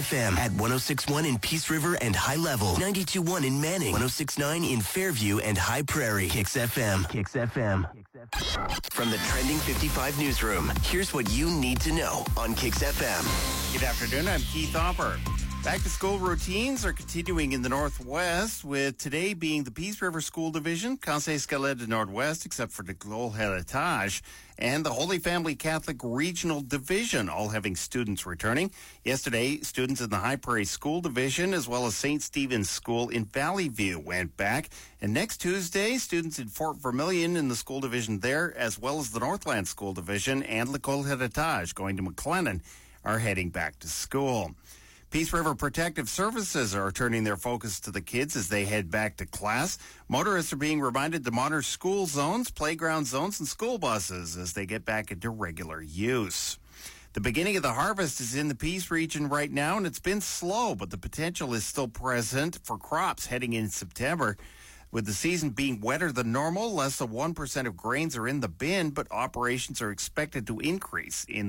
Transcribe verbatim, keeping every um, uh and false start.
F M at one oh six point one in Peace River and High Level, ninety-two point one in Manning, one oh six point nine in Fairview and High Prairie. Kix F M. Kix F M. From the Trending fifty-five newsroom, here's what you need to know on Kix F M. Good afternoon, I'm Keith Hopper. Back-to-school routines are continuing in the Northwest, with today being the Peace River School Division, Conseil Scalette Nord-West, except for the Nicole Heritage, and the Holy Family Catholic Regional Division, all having students returning. Yesterday, students in the High Prairie School Division, as well as Saint Stephen's School in Valley View, went back. And next Tuesday, students in Fort Vermilion in the school division there, as well as the Northland School Division and Nicole Heritage, going to McLennan, are heading back to school. Peace River Protective Services are turning their focus to the kids as they head back to class. Motorists are being reminded to monitor school zones, playground zones, and school buses as they get back into regular use. The beginning of the harvest is in the Peace region right now, and it's been slow, but the potential is still present for crops heading in September. With the season being wetter than normal, less than one percent of grains are in the bin, but operations are expected to increase in